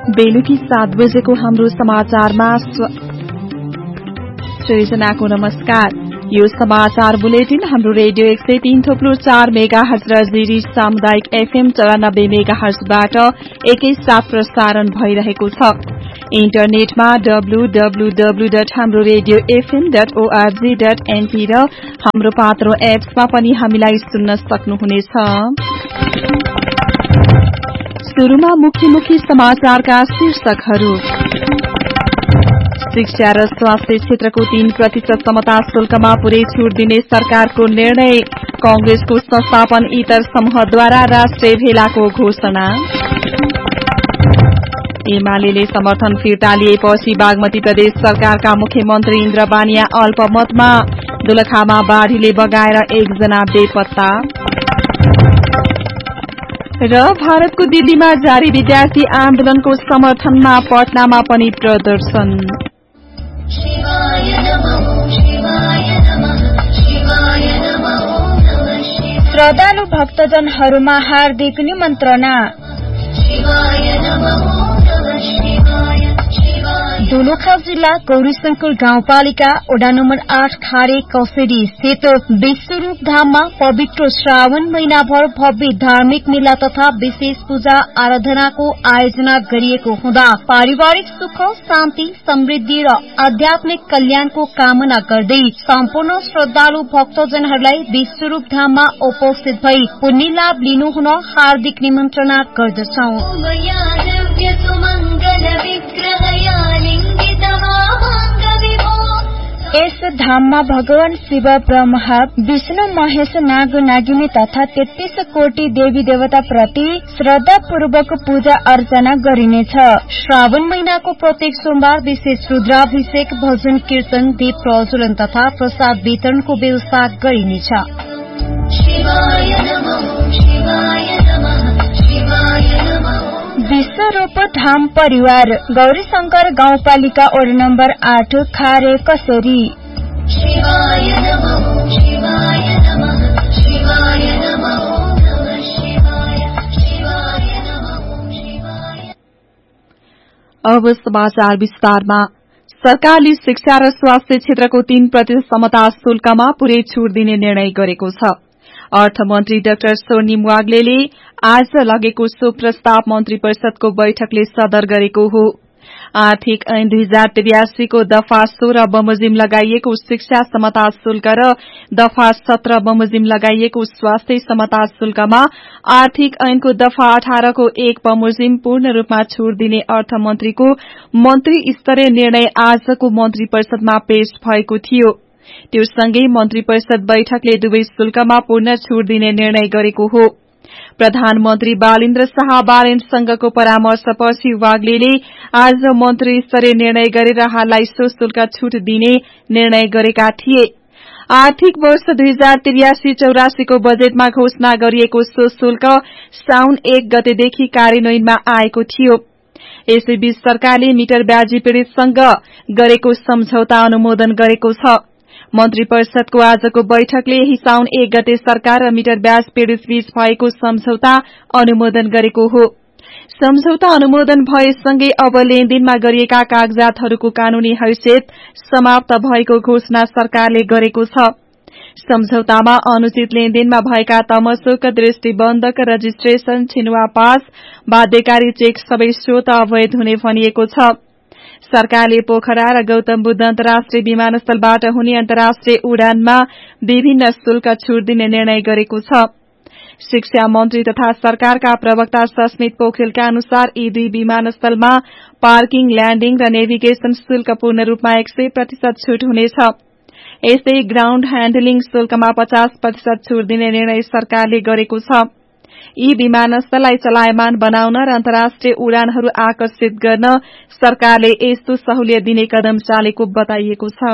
बेलुकी 7 बजेको हाम्रो समाचारमा सृजनाको नमस्कार। यो समाचार बुलेटिन हाम्रो रेडियो 103.4 मेगाहर्ज र जिरी सामुदायिक एफएम 94 मेगाहर्जबाट एकैसाथ प्रसारण भइरहेको छ। इन्टरनेटमा www.hamroradiofm.org.np र हाम्रो पात्रो एप्समा पनि हामीलाई सुन्न सक्नुहुनेछ। सुरुमा मुख्य समाचारका शीर्षकहरू। शिक्षा र स्वास्थ्य क्षेत्रको 3% समता शुल्कमा पूरै छूट दिने सरकारको निर्णय। कांग्रेसको संस्थापन इतर समूहद्वारा राष्ट्रिय भेलाको घोषणा। एमाले समर्थन फिर्ता लिएपछि बागमती प्रदेश सरकारका मुख्यमन्त्री इन्द्र बानिया अल्पमतमा। दोलखामा बाढ़ीले बगाएर एकजना बेपत्ता। र भारतको दिल्लीमा जारी विद्यार्थी आन्दोलनको समर्थनमा पटनामा पनि प्रदर्शन। श्रद्धालु भक्तजनहरूमा हार्दिक निमन्त्रणा। दोलखा जिल्ला गौरीशंकर गाउँपालिका वडा नम्बर 8 खारे कसेरी स्थित विश्वरूप धाममा पवित्र श्रावण महिनाभर भव्य धार्मिक मेला तथा विशेष पूजा आराधनाको आयोजना गरिएको हुँदा पारिवारिक सुख शान्ति समृद्धि र आध्यात्मिक कल्याणको कामना गर्दै सम्पूर्ण श्रद्धालु भक्तजनहरूलाई विश्वरूप धाममा उपस्थित भई पुण्य लाभ लिनुहुन हार्दिक निमन्त्रणा गर्दछौ। यस धाममा भगवान शिव ब्रह्मा विष्णु महेश नाग नागिनी तथा 33 कोटी देवी देवता प्रति श्रद्धापूर्वक पूजा अर्चना गरिनेछ। श्रावण महिनाको प्रत्येक सोमबार विशेष रुद्राभिषेक भजन कीर्तन दीप प्रज्वलन तथा प्रसाद वितरणको व्यवस्था गरिनेछ। विश्वरूप धाम परिवार गौरीशंकर गाउँपालिका वडा नम्बर 8 खारे कसरी। अब समाचार विस्तारमा। सरकारले शिक्षा र स्वास्थ्य क्षेत्रको 3% समता शुल्कमा पूरै छूट दिने निर्णय गरेको छ। अर्थमन्त्री डाक्टर सोनिम वाग्लेले आज लगेको सो प्रस्ताव मन्त्री परिषदको बैठकले सदर गरेको हो। आर्थिक ऐन 2083 को दफा 16 बमोजिम लगाइएको शिक्षा समता शुल्क र दफा 17 बमोजिम लगाइएको स्वास्थ्य समता शुल्कमा आर्थिक ऐनको दफा 18 को 1 बमोजिम पूर्ण रूपमा छूट दिने अर्थमन्त्रीको मन्त्री स्तरीय निर्णय आजको मन्त्री परिषदमा पेश भएको थियो। त्यो सँगै मन्त्री परिषद बैठकले दुवै शुल्कमा पूर्ण छूट दिने निर्णय गरेको हो। प्रधानमन्त्री बालेन्द्र शाह बारेनसँगको परामर्शपछि वाग्लेले आज मन्त्री स्तरीय निर्णय गरेर हाललाई सो शुल्क छूट दिने निर्णय गरेका थिए। आर्थिक वर्ष 2083-84 को बजेटमा घोषणा गरिएको सो शुल्क साउन 1 गतेदेखि कार्यान्वयनमा आएको थियो। यसैबीच सरकारले मिटर ब्याजी पीड़ितसँग गरेको सम्झौता अनुमोदन गरेको छ। मन्त्री परिषदको आजको बैठकले यही साउन 1 गते सरकार र मिटर ब्याज पीड़ित बीच भएको सम्झौता अनुमोदन गरेको हो। सम्झौता अनुमोदन भएसँगै अब लेनदेनमा गरिएका कागजातहरूको कानूनी हैसियत समाप्त भएको घोषणा सरकारले गरेको छ। सम्झौतामा अनुचित लेनदेनमा भएका तमसुक दृष्टिबन्धक रजिस्ट्रेशन छिनुवा पास बाध्यकारी चेक सबै स्रोत अवैध हुने भनिएको छ। सरकारले पोखरा र गौतम बुद्ध अन्तर्राष्ट्रिय विमानस्थलबाट हुने अन्तर्राष्ट्रिय उडानमा विभिन्न शुल्क छूट दिने निर्णय गरेको छ। शिक्षा मन्त्री तथा सरकारका प्रवक्ता सस्मित पोखरेलका अनुसार यी दुई विमानस्थलमा पार्किङ, ल्याण्डिङ र नेभिगेशन शुल्क पूर्ण रूपमा 100% छूट हुनेछ। यस्तै ग्राउण्ड ह्याण्डलिङ शुल्कमा 50% छूट दिने निर्णय सरकारले गरेको छ। यी विमानस्थललाई चलायमान बनाउन र अन्तर्राष्ट्रिय उडानहरू आकर्षित गर्न सरकारले यस्तो सहुलियत दिने कदम चालेको बताइएको छ।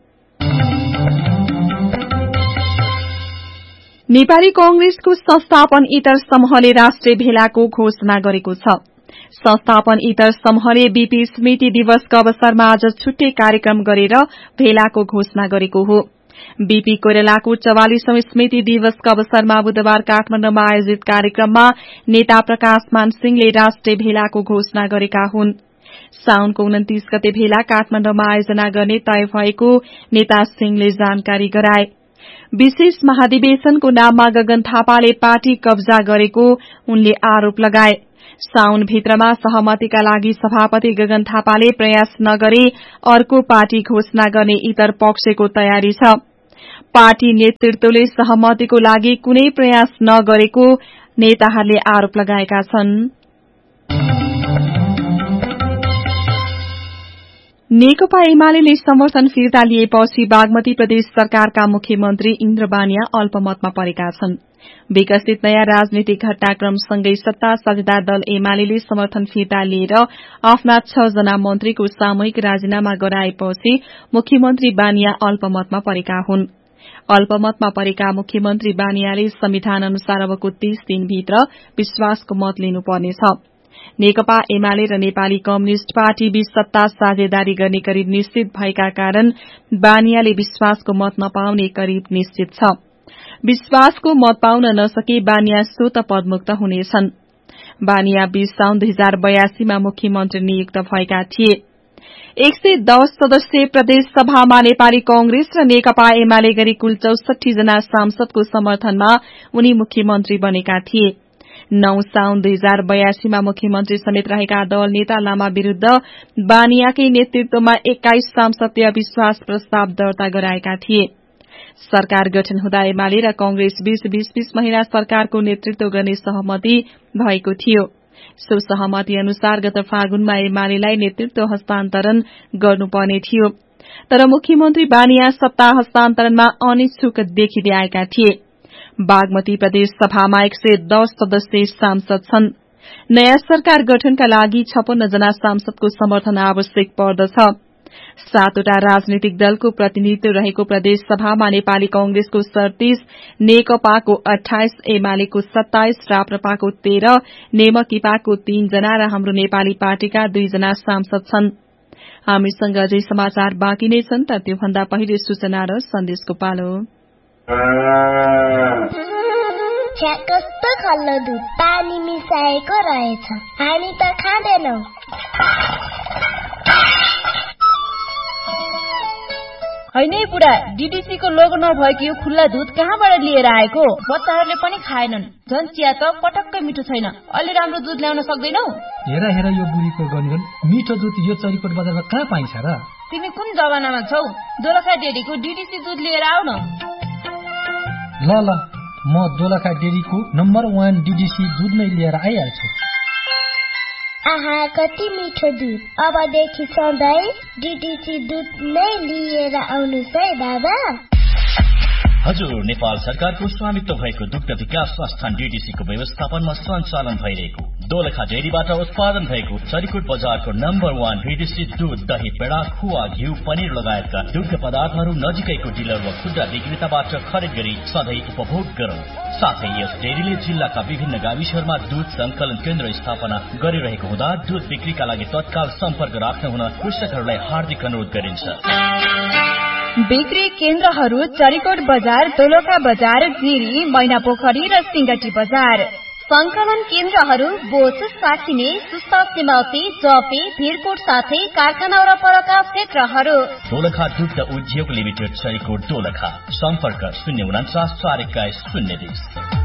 नेपाली कांग्रेसको संस्थापन इतर समूहले राष्ट्रिय भेलाको घोषणा गरेको छ। संस्थापन इतर समूहले बीपी स्मृति दिवसको अवसरमा आज छुट्टै कार्यक्रम गरेर भेलाको घोषणा गरेको हो। बीपी कोइरालाको 44औं स्मृति दिवसका अवसरमा बुधबार काठमाडौँमा आयोजित कार्यक्रममा नेता प्रकाश मान सिंहले राष्ट्रिय भेलाको घोषणा गरेका हुन्। साउनको 29 गते भेला काठमाडौँमा आयोजना गर्ने तय भएको नेता सिंहले जानकारी गराए। विशेष महाधिवेशनको नाममा गगन थापाले पार्टी कब्जा गरेको उनले आरोप लगाए। साउन भित्रमा सहमतिका लागि सभापति गगन थापाले प्रयास नगरे अर्को पार्टी घोषणा गर्ने इतर पक्षको तयारी छ। पार्टी नेतृत्वले सहमतिको लागि कुनै प्रयास नगरेको नेताहरूले आरोप लगाएका छन्। नेकपा एमाले समर्थन फिर्ता लिएपछि बागमती प्रदेश सरकारका मुख्यमन्त्री इन्द्र बानिया अल्पमतमा परेका छन्। विकसित नयाँ राजनीतिक घटनाक्रमसँगै सत्ता साझेदार दल एमाले समर्थन फिर्ता लिएर आफ्ना 6 जना मन्त्रीको सामूहिक राजीनामा गराएपछि मुख्यमन्त्री बानिया अल्पमतमा परेका हुन्। अल्पमतमा परेका मुख्यमन्त्री बानियाले संविधान अनुसार अबको 30 दिनभित्र विश्वासको मत लिनुपर्नेछ। नेकपा एमाले र नेपाली कम्युनिष्ट पार्टी बीच सत्ता साझेदारी गर्ने करिब निश्चित भएका कारण बानियाले विश्वासको मत नपाउने करिब निश्चित छ। विश्वासको मत पाउन नसके बानिया स्वत पदमुक्त हुनेछन्। बानिया 20 साउन 2082 मा मुख्यमन्त्री नियुक्त भएका थिए। 110 सदस्यीय प्रदेश सभामा नेपाली कांग्रेस र नेकपा एमाले गरी कुल 64 जना सांसदको समर्थनमा उनी मुख्यमन्त्री बनेका थिए। 9 साउन 2082 मा मुख्यमन्त्री समेत रहेका दल नेता लामा विरूद्ध बानियाकै नेतृत्वमा 21 सांसदीय अविश्वास प्रस्ताव दर्ता गराएका थिए। सरकार गठन हुँदा एमाले र कांग्रेस बीच 20 महिना सरकारको नेतृत्व गर्ने सहमति भएको थियो। सो सहमति अनुसार गत फागुनमा एमालेलाई नेतृत्व हस्तान्तरण गर्नुपर्ने थियो, तर मुख्यमन्त्री बानिया सत्ता हस्तान्तरणमा अनिच्छुक देखिँदै आएका थिए। बागमती प्रदेश सभामा 110 सदस्यीय सांसद छन्। नयाँ सरकार गठनका लागि 56 जना सांसदको समर्थन आवश्यक पर्दछ। 7 वटा राजनीतिक दलको प्रतिनिधित्व रहेको प्रदेश सभामा नेपाली कांग्रेसको 37, नेकपाको 28, एमालेको 27, राप्रपाको 13, नेमकिपाको 3 जना र हाम्रो नेपाली पार्टीका 2 जना सांसद छन्। हामीसँग अझै समाचार बाँकी नै छन्, तर त्योभन्दा पहिले सूचना र सन्देशको पालो। कस्तो खल्लो दुध पानी मिसाएको रहेछ, हामी त खाँदैनौ। हैन बुढा, डीडीसी को लोगो नभएको यो खुल्ला दूध कहाँबाट लिएर आएको? बच्चाहरूले पनि खाएनन्। झन् चिया त पटक्कै मिठो छैन। अलि राम्रो दूध ल्याउन सक्दैनौ? हेर हेर यो बुढीको गनगन, मिठो दूध यो चरीकोट बजारमा कहाँ पाइन्छ र? तिमी कुन जमानामा छौ? दोलखा डेरीको डीडीसी दूध लिएर आउ न। ल म दोलखा डेरीको नम्बर 1 डीडीसी दूध नै लिएर आइहाल्छु। आहा कति मिठो दूध। अबदेखि सधैँ डीडीसी दूध नै लिएर आउनुस् है बाबा। हजुर, नेपाल सरकारको स्वामित्व भएको दुग्ध विकास संस्थान डीडीसी को व्यवस्थापनमा सञ्चालन भइरहेको दोलखा डेरीबाट उत्पादन भएको चरीकोट बजारको नम्बर 1 डीडीसी दूध, दही, पेडा, खुवा, घिउ, पनिर लगायतका दुग्ध पदार्थहरू नजिकैको डिलर वा खुद्रा विक्रेताबाट खरिद गरी सधैँ उपभोग गरौं। साथै यस डेरीले जिल्लाका विभिन्न गाविसहरूमा दूध संकलन केन्द्र स्थापना गरिरहेको हुँदा दूध बिक्रीका लागि तत्काल सम्पर्क राख्न हुन कृषकहरूलाई हार्दिक अनुरोध गरिन्छ। बिक्री केन्द्रहरू चरीकोट बजार, दोलखा बजार, जिरी, मैनापोखरी र सिंगटी बजार। संकलन केन्द्रहरू बोच, साकिने, सुस्ता, सिमौती, जपी, भिरकोट साथै कारखाना र परका क्षेत्रहरू। दोलखा दुग्ध उद्योग लिमिटेड, चरीकोट, दोलखा। सम्पर्क 049 421 020।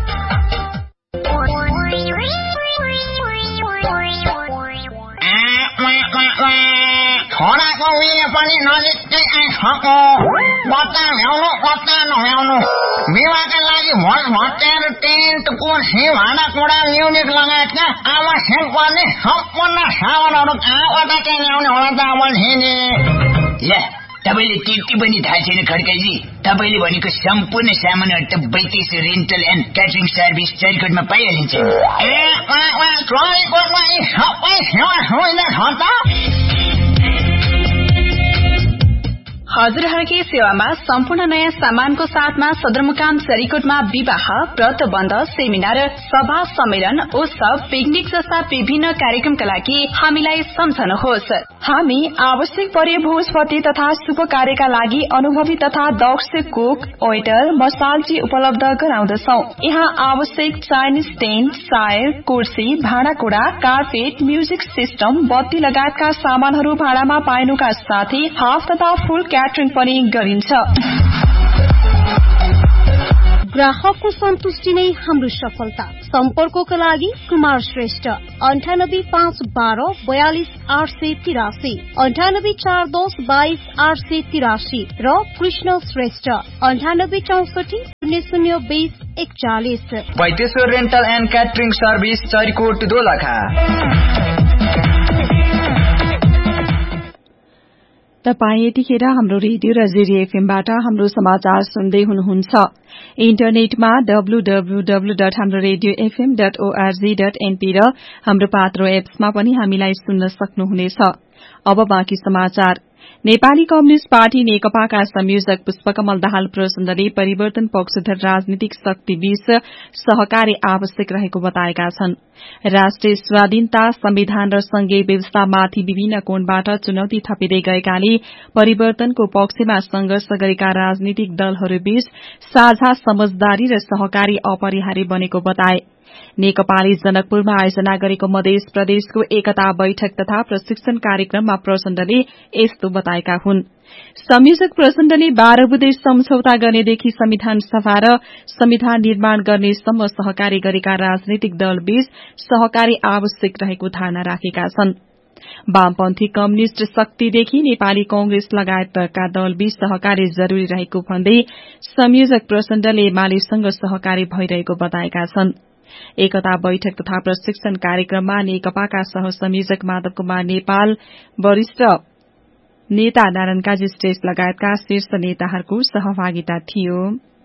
छोराको बिहे पनि नजिकै आइसक्यो। बच्चा ल्याउनु बच्चा नल्याउनु, विवाहका लागि भोज भट्टेर टेन्ट, कुर्सी, भाँडाकुँडा, म्युजिक लगायतका आवश्यक पर्ने सम्पूर्ण सामानहरू कहाँबाट चाहिँ ल्याउने होला त अबदेखि? ल तपाईले त्यति पनि थाहा छैन खड्काजी? तपाईले भनेको सम्पूर्ण सामानहरू त 32 रेन्टल एन्ड क्याटरिङ सर्भिस चरीकोटमा पाइहालिन्छ। चरीकोटमा यी सबै सेवा सुविधा छ त? हजुरहरूकै सेवामा सम्पूर्ण नयाँ सामानको साथमा सदरमुकाम चरीकोटमा विवाह, व्रतबन्ध, सेमिनार, सभा, सम्मेलन, उत्सव, पिकनिक जस्ता विभिन्न कार्यक्रमका लागि हामीलाई सम्झनुहोस्। हामी आवश्यक परे भोजपति तथा शुभ कार्यका लागि अनुभवी तथा दक्ष कुक, वेटर, मसालजी उपलब्ध गराउँदछौ। यहाँ आवश्यक चाइनिज टेन्ट, सायर, कुर्सी, भाँडाकुँडा, कार्पेट, म्युजिक सिस्टम, बत्ती लगायतका सामानहरू भाडामा पाइनुका साथै हाफ तथा फुल क्याटरिङ पनि गरिन्छ। ग्राहकको सन्तुष्टि नै हाम्रो सफलता। सम्पर्कको लागि कुमार श्रेष्ठ 985112 42883, 9841 22883 र Krishna Shrestha 9864 0020 41। वैदेश्वर rental and catering service Charikot Dolakha. तपाई यतिखेर हाम्रो रेडियो र जेरी एफएमबाट हाम्रो समाचार सुन्दै हुनुहुन्छ। इन्टरनेटमा www.hamroradiofm.org.np र हाम्रो पात्रो एप्समा पनि हामीलाई सुन्न सक्नुहुनेछ। अब बाँकी समाचार। नेपाली कम्युनिष्ट पार्टी नेकपाका संयोजक पुष्पकमल दाहाल प्रचण्डले परिवर्तन पक्षधर राजनीतिक शक्तिबीच सहकारी आवश्यक रहेको बताएका छन्। राष्ट्रिय स्वाधीनता, संविधान र संघीय व्यवस्थामाथि विभिन्न कोणबाट चुनौती थपिँदै गएकाले परिवर्तनको पक्षमा संघर्ष गरेका राजनीतिक दलहरूबीच साझा समझदारी र सहकारी अपरिहार्य बनेको बताए। नेकपाले जनकपुरमा आयोजना गरेको मध्य प्रदेशको एकता बैठक तथा प्रशिक्षण कार्यक्रममा प्रचण्डले यस्तो बताएका हुन्। संयोजक प्रचण्डले 12 बुँदे सम्झौता गर्नेदेखि संविधान सभा र संविधान निर्माण गर्नेसम्म सहकारी गरेका राजनीतिक दलबीच सहकारी आवश्यक रहेको धारणा राखेका छन्। वामपन्थी कम्युनिष्ट शक्तिदेखि नेपाली कांग्रेस लगायतका दलबीच सहकारी जरूरी रहेको भन्दै संयोजक प्रचण्डले एमालेसँग सहकारी भइरहेको बताएका छन्। एकता बैठक तथा प्रशिक्षण कार्यक्रममा नेकपाका सहसंयोजक माधव कुमार नेपाल, वरिष्ठ नेता नारायण काजी श्रेष्ठ लगायतका शीर्ष नेताहरूको सहभागिता थियो।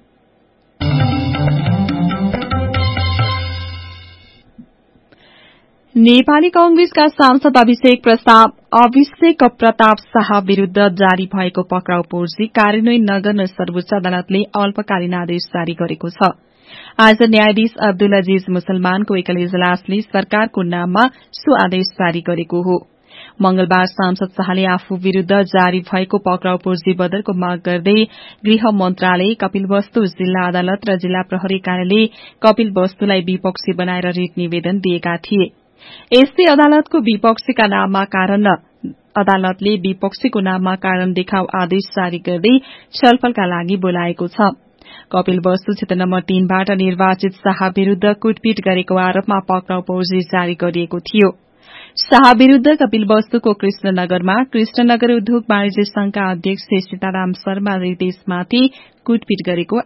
नेपाली कांग्रेसका सांसद अभिषेक प्रताप शाह विरूद्ध जारी भएको पक्राउ पूर्जी कार्यान्वयन नगर्न सर्वोच्च अदालतले अल्पकालीन आदेश जारी गरेको छ। आज न्यायाधीश अब्दुल अजीज मुसलमानको एकल इजलासले सरकारको नाममा सो आदेश जारी गरेको हो। मंगलबार सांसद शाहले आफू विरूद्ध जारी भएको पक्राउ पूर्जी बदरको माग गर्दै गृह मन्त्रालय, कपिलवस्तु जिल्ला अदालत र जिल्ला प्रहरी कार्यालय कपिलवस्तुलाई विपक्षी बनाएर रिट निवेदन दिएका थिए। यस्तै अदालतले विपक्षीको नाममा कारण देखाउ आदेश जारी गर्दै छलफलका लागि बोलाएको छ। कपिलवस्तु क्षेत्र नम्बर 3 बाट निर्वाचित शाह विरूद्ध कुटपिट गरेको आरोपमा पक्राउ पूर्जी जारी गरिएको थियो। शाह विरूद्ध कपिलवस्तुको कृष्णनगरमा कृष्णनगर उद्योग वाणिज्य संघका अध्यक्ष सीताराम शर्मा रितेशमाथि कुटपिट गरेको